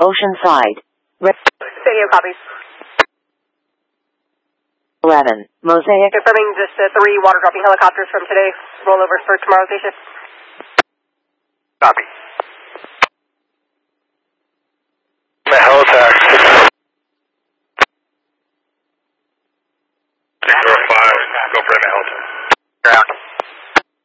Oceanside. Radio copies. 11. Mosaic. Confirming just 3 water dropping helicopters from today. Rollovers for tomorrow's day shift. Copy.